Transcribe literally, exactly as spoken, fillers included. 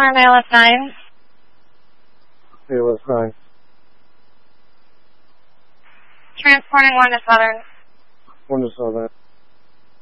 confirm A L S nine. A L S nine. Transporting one to Southern. One to Southern.